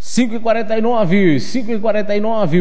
5h49,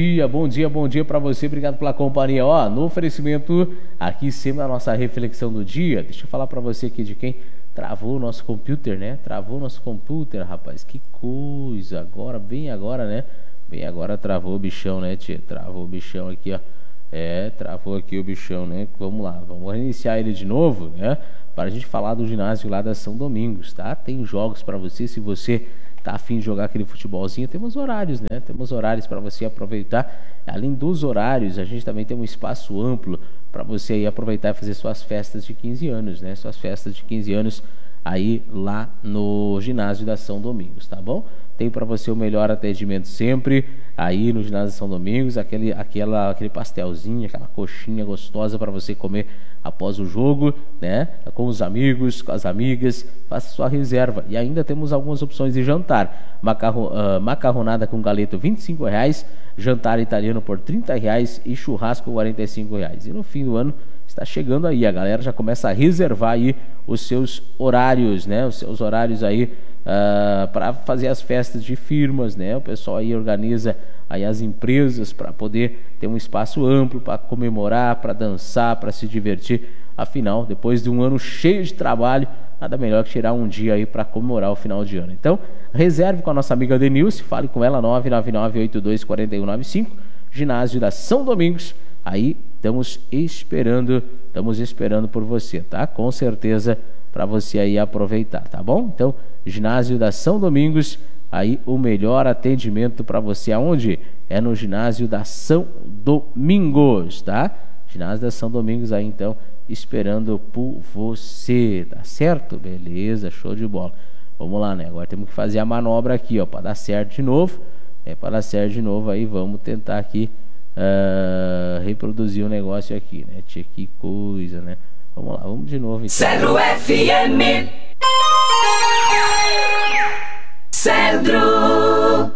bom dia para você, obrigado pela companhia. Ó, no oferecimento aqui sempre a nossa reflexão do dia. Deixa eu falar para você aqui de quem travou o nosso computer, né? Travou o nosso computer, rapaz, que coisa, bem agora, travou o bichão, né, tia? Travou o bichão aqui, ó. Travou aqui o bichão, né? Vamos lá, vamos reiniciar ele de novo, né? Para a gente falar do ginásio lá da São Domingos, tá? Tem jogos para você, se você tá afim de jogar aquele futebolzinho, temos horários, né? Temos horários para você aproveitar. Além dos horários, a gente também tem um espaço amplo para você aí aproveitar e fazer suas festas de 15 anos, né? Suas festas de 15 anos aí lá no ginásio da São Domingos, tá bom? Tem para você o melhor atendimento sempre aí no ginásio da São Domingos, aquele pastelzinho, aquela coxinha gostosa para você comer após o jogo, né? Com os amigos, com as amigas, faça sua reserva. E ainda temos algumas opções de jantar. Macarronada com galeto R$25, jantar italiano por R$30 e churrasco R$45. E no fim do ano está chegando aí, a galera já começa a reservar aí os seus horários, né? Os seus horários aí para fazer as festas de firmas, né? O pessoal aí organiza aí as empresas para poder ter um espaço amplo para comemorar, para dançar, para se divertir. Afinal, depois de um ano cheio de trabalho, nada melhor que tirar um dia aí para comemorar o final de ano. Então, reserve com a nossa amiga Denilce, fale com ela 999824195, ginásio da São Domingos. Aí estamos esperando por você, tá? Com certeza para você aí aproveitar, tá bom? Então, ginásio da São Domingos, aí o melhor atendimento para você. Aonde? É no ginásio da São Domingos, tá? Ginásio da São Domingos aí, então, esperando por você, tá certo? Beleza, show de bola. Vamos lá, né? Agora temos que fazer a manobra aqui, ó, para dar certo de novo. Para dar certo de novo aí, vamos tentar aqui reproduzir o negócio aqui, né? Tchê, que coisa, né? Vamos lá, vamos de novo então. Cedro FM. Cedro.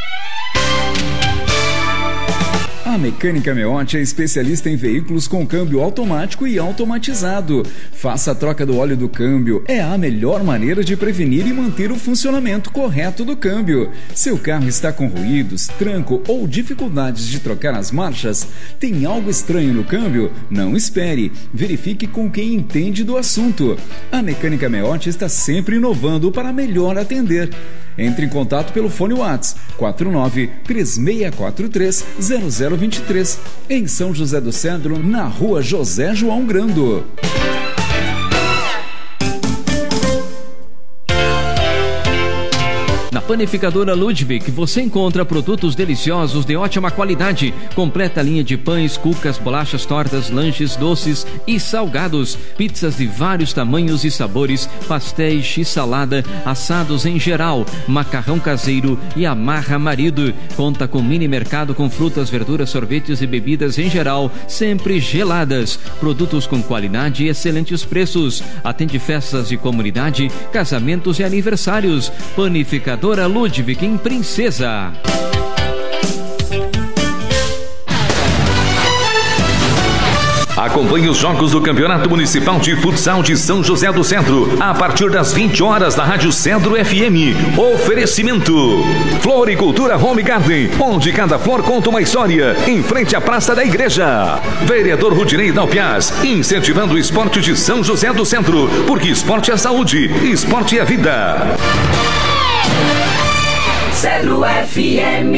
A Mecânica Meotti é especialista em veículos com câmbio automático e automatizado. Faça a troca do óleo do câmbio. É a melhor maneira de prevenir e manter o funcionamento correto do câmbio. Seu carro está com ruídos, tranco ou dificuldades de trocar as marchas? Tem algo estranho no câmbio? Não espere. Verifique com quem entende do assunto. A Mecânica Meotti está sempre inovando para melhor atender. Entre em contato pelo fone WhatsApp 49-3643-0023 em São José do Cedro, na rua José João Grando. Na Panificadora Ludwig você encontra produtos deliciosos de ótima qualidade, completa linha de pães, cucas, bolachas, tortas, lanches, doces e salgados, pizzas de vários tamanhos e sabores, pastéis e salada, assados em geral, macarrão caseiro e amarra marido. Conta com mini mercado com frutas, verduras, sorvetes e bebidas em geral, sempre geladas. Produtos com qualidade e excelentes preços. Atende festas de comunidade, casamentos e aniversários. Panificadora Ludwig em Princesa. Acompanhe os jogos do Campeonato Municipal de Futsal de São José do Cedro a partir das 20 horas na Rádio Cedro FM. Oferecimento Floricultura Home Garden, onde cada flor conta uma história, em frente à Praça da Igreja. Vereador Rudinei Dalpiaz, incentivando o esporte de São José do Cedro, porque esporte é saúde, esporte é vida. Cedro FM.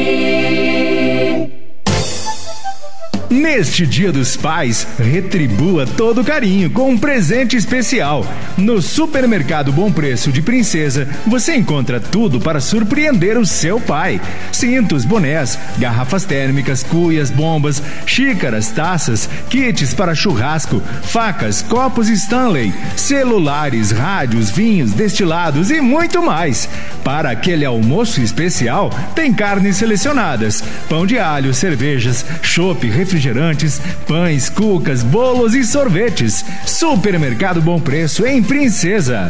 Neste Dia dos Pais, retribua todo o carinho com um presente especial. No Supermercado Bom Preço de Princesa, você encontra tudo para surpreender o seu pai. Cintos, bonés, garrafas térmicas, cuias, bombas, xícaras, taças, kits para churrasco, facas, copos Stanley, celulares, rádios, vinhos, destilados e muito mais. Para aquele almoço especial, tem carnes selecionadas, pão de alho, cervejas, chopp, refrigerantes, pães, cucas, bolos e sorvetes. Supermercado Bom Preço em Princesa.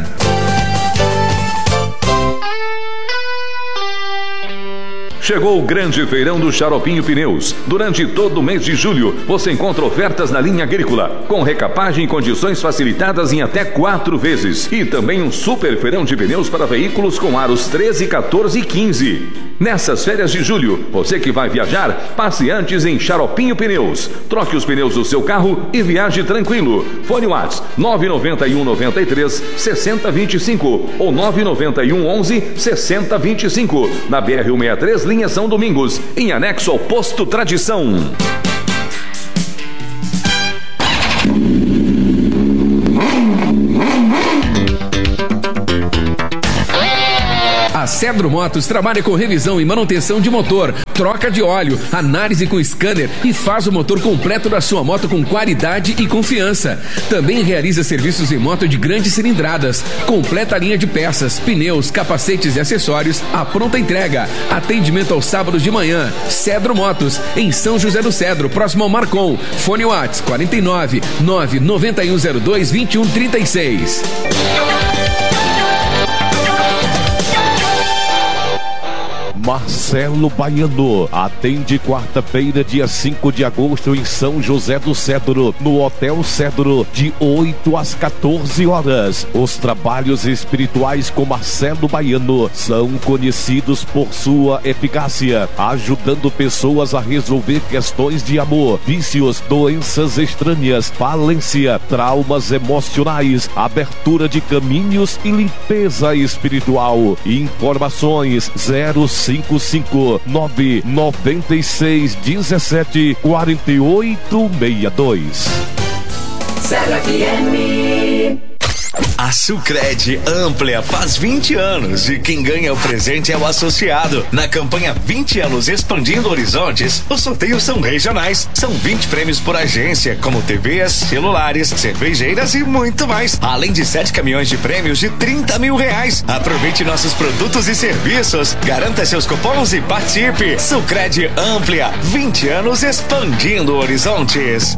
Chegou o grande feirão do Xaropinho Pneus. Durante todo o mês de julho, você encontra ofertas na linha agrícola, com recapagem em condições facilitadas em até 4 vezes. E também um super feirão de pneus para veículos com aros 13, 14 e 15. Nessas férias de julho, você que vai viajar, passe antes em Xaropinho Pneus. Troque os pneus do seu carro e viaje tranquilo. Fone WhatsApp 991 93 6025 ou 991 11 6025. Na BR-163, linha São Domingos, em anexo ao Posto Tradição. A Cedro Motos trabalha com revisão e manutenção de motor, troca de óleo, análise com scanner e faz o motor completo da sua moto com qualidade e confiança. Também realiza serviços em moto de grandes cilindradas, completa a linha de peças, pneus, capacetes e acessórios à pronta entrega. Atendimento aos sábados de manhã. Cedro Motos, em São José do Cedro, próximo ao Marcon. Fone WhatsApp 49 99102 2136. Marcelo Baiano atende quarta-feira, dia 5 de agosto, em São José do Cedro, no Hotel Cedro, de 8 às 14 horas. Os trabalhos espirituais com Marcelo Baiano são conhecidos por sua eficácia, ajudando pessoas a resolver questões de amor, vícios, doenças estranhas, falência, traumas emocionais, abertura de caminhos e limpeza espiritual. Informações 055 96 17 48 62. 0 FM. A Sucred Amplia faz 20 anos e quem ganha o presente é o associado. Na campanha 20 anos Expandindo Horizontes, os sorteios são regionais. São 20 prêmios por agência, como TVs, celulares, cervejeiras e muito mais. Além de 7 caminhões de prêmios de 30 mil reais. Aproveite nossos produtos e serviços. Garanta seus cupons e participe. Sucred Amplia, 20 anos Expandindo Horizontes.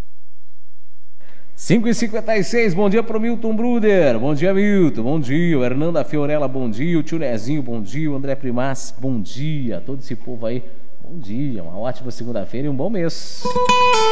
5h56, bom dia pro Milton Bruder, bom dia Milton, bom dia, o Hernanda Fiorella, bom dia, o tio Nezinho, bom dia, o André Primas, bom dia, todo esse povo aí, bom dia, uma ótima segunda-feira e um bom mês.